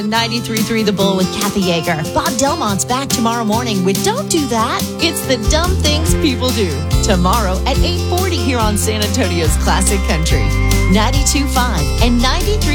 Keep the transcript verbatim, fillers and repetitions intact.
ninety-three point three The Bull with Kathy Yeager. Bob Delmont's back tomorrow morning with Don't Do That. It's the dumb things people do. Tomorrow at eight forty here on San Antonio's Classic Country. ninety-two point five and ninety-three